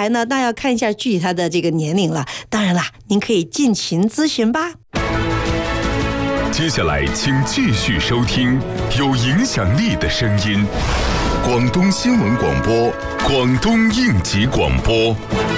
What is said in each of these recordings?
來呢，那要看一下具體他的這個年齡了。當然啦，您可以盡情諮詢吧。 接下來請繼續收聽有影響力的聲音，廣東新聞廣播，廣東應急廣播。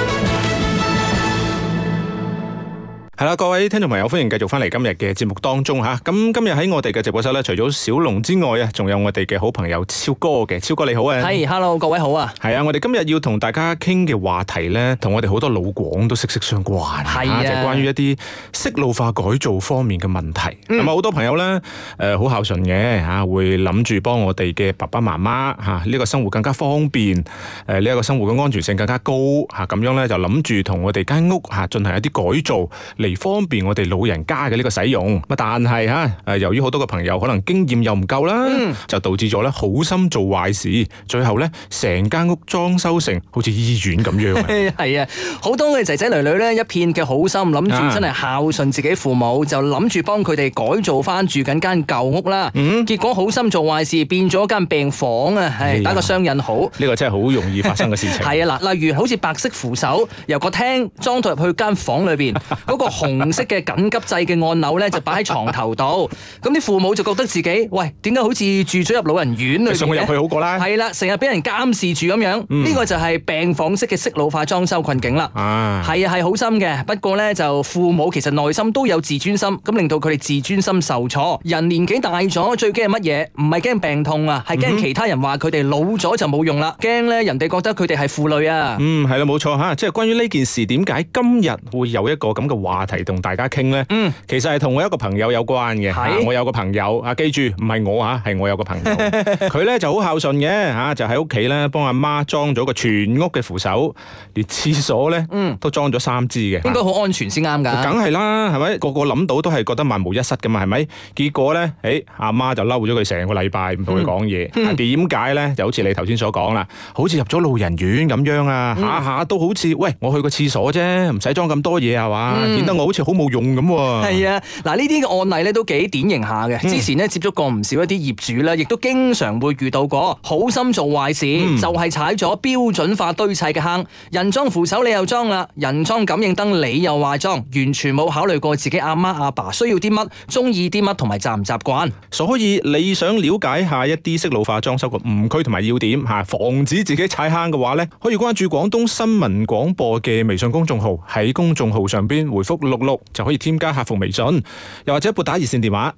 係啦，各位聽眾朋友，歡迎繼續翻嚟今日嘅節目當中吓。咁今日喺我哋嘅直播室咧，除咗小龍之外啊，仲有我哋嘅好朋友超哥嘅。超哥你好啊！ 係，hello， 各位好啊！ 係啊，我哋今日要同大家傾嘅話題咧，同我哋好多老廣都息息相關。 係啊， 就係關於一啲適老化改造方面嘅問題。咁啊，好多朋友咧，好孝順嘅吓，會諗住幫我哋嘅爸爸媽媽吓呢個生活更加方便，呢一個生活嘅安全性更加高吓，咁樣咧就諗住同我哋間屋吓進行一啲改造嚟方便我哋老人家嘅呢個使用。但係吓由於好多嘅朋友可能經驗又唔夠啦，就導致咗咧好心做壞事，最後咧成間屋裝修成好似醫院咁樣。 係啊，好多嘅仔仔女女咧一片嘅好心，諗住真係孝順自己父母，就諗住幫佢哋改造翻住緊間舊屋啦。結果好心做壞事，變咗間病房啊！係打個雙引號， 呢個真係好容易發生嘅事情。 係啊，嗱，例如好似白色扶手由個廳裝到入去間房裏邊，嗰個紅色嘅緊急掣嘅按鈕咧就擺喺床頭度，咁啲父母就覺得自己喂，點解好似住咗入老人院裏邊？送佢入去好過啦。係啦，成日俾人監視住咁樣，呢個就係病房式嘅適老化裝修困境啦。係啊，係好心嘅，不過咧就父母其實內心都有自尊心，咁令到佢哋自尊心受挫。人年紀大咗，最驚係乜嘢？唔係驚病痛啊，係驚其他人話佢哋老咗就冇用啦，驚咧人哋覺得佢哋係負累啊。 係啦，冇錯吓，即係關於呢件事，點解今日會有一個咁嘅話題同大家傾咧？其實係同我一個朋友有關嘅。我有個朋友啊，記住唔係我吓，係我有個朋友，佢咧就好孝順嘅吓，就喺屋企咧幫阿媽裝咗個全屋嘅扶手，連廁所咧都裝咗3支嘅， 應該好安全先啱噶。 梗係啦，係咪？個個諗到都係覺得萬無一失噶嘛，係咪？結果咧，阿媽就嬲咗佢成個禮拜，唔同佢講嘢。點解咧？就好似你頭先所講啦，好似入咗老人院咁樣啊，下下都好似喂，我去個廁所啫，唔使裝咁多嘢係嘛，顯得我好似好冇用咁。 係啊，嗱呢啲嘅案例咧都幾典型下嘅。之前咧接觸過唔少一啲業主啦，亦都經常會遇到過好心做壞事，就係踩咗標準化堆砌嘅坑。人裝扶手你又裝啦，人裝感應燈你又話裝，完全冇考慮過自己阿媽阿爸需要啲乜，中意啲乜同埋習唔習慣。 所以你想了解下一啲適老化裝修嘅誤區同埋要點吓，防止自己踩坑嘅話咧，可以關注廣東新聞廣播嘅微信公眾號，喺公眾號上邊回覆66就可以添加客服微信，又或者撥打熱線電話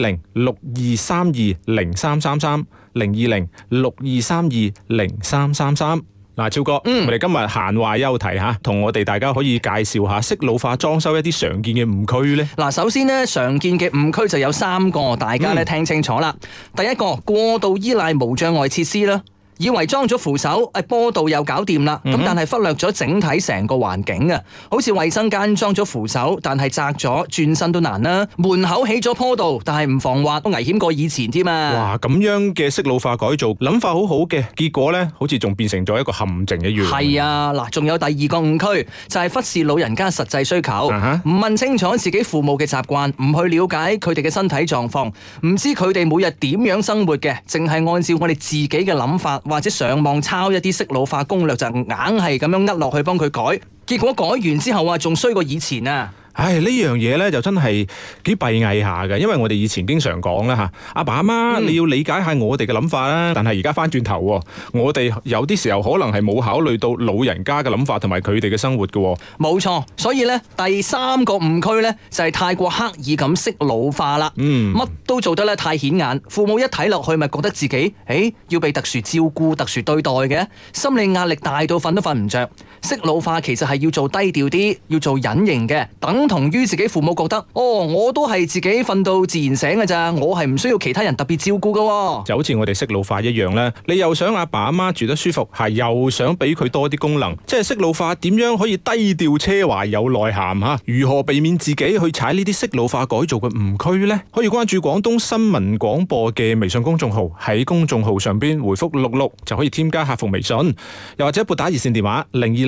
020-6232-0333，020-6232-0333。嗱，超哥，我哋今日閒話休題吓，同我哋大家可以介紹下適老化裝修一啲常見嘅誤區咧。 嗱，首先咧，常見嘅誤區就有3個，大家咧聽清楚啦。第一個，過度依賴無障礙設施啦。以為裝咗扶手，坡道又搞掂啦，咁但係忽略咗整體成個環境啊！好似衛生間裝咗扶手，但係窄咗，轉身都難啦。門口起咗坡道，但係唔防滑，都危險過以前添啊！ 哇，咁樣嘅適老化改造，諗法好好嘅，結果呢好似仲變成咗一個陷阱一樣。 係啊，嗱，仲有第2個誤區，就係忽視老人家實際需求，唔問清楚自己父母嘅習慣，唔去了解佢哋嘅身體狀況，唔知佢哋每日點樣生活嘅，淨係按照我哋自己嘅諗法。或者上網抄一啲適老化攻略，就硬係咁樣落去幫佢改，結果改完之後啊，仲衰過以前啊！ 唉，呢樣嘢咧就真係幾閉翳下嘅，因為我哋以前經常講啦吓，阿爸阿媽你要理解下我哋嘅諗法啦。但係而家翻轉頭，我哋有啲時候可能係冇考慮到老人家嘅諗法同埋佢哋嘅生活嘅。冇錯，所以咧第3個誤區咧就係太過刻意咁適老化啦。乜都做得咧太顯眼，父母一睇落去咪覺得自己要被特殊照顧、特殊對待嘅，心理壓力大到瞓都瞓唔着。適老化其實係要做低調啲，要做隱形嘅，等同於自己父母覺得我都係自己瞓到自然醒嘅咋，我係唔需要其他人特別照顧嘅。就好似我哋適老化一樣咧，你又想阿爸阿媽住得舒服，係又想俾佢多啲功能，即係適老化點樣可以低調奢華有內涵吓？如何避免自己去踩呢啲適老化改造嘅誤區呢？可以關注廣東新聞廣播嘅微信公眾號，喺公眾號上邊回覆66就可以添加客服微信，又或者撥打熱線電話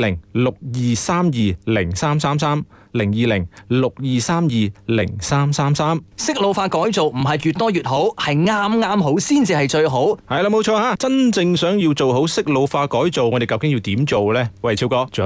020-6232-0333，020-6232-0333。適老化改造唔係越多越好，係啱啱好先至係最好。係啦，冇錯吓，真正想要做好適老化改造，我哋究竟要點做呢？喂，超哥，